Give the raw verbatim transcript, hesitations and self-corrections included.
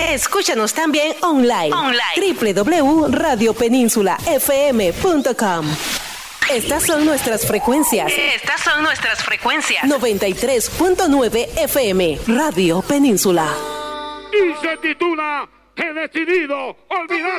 Escúchanos también online. Online. doble u doble u doble u punto radio península f m punto com. Estas son nuestras frecuencias. Estas son nuestras frecuencias. noventa y tres punto nueve F M, Radio Península. Y se titula He decidido olvidar.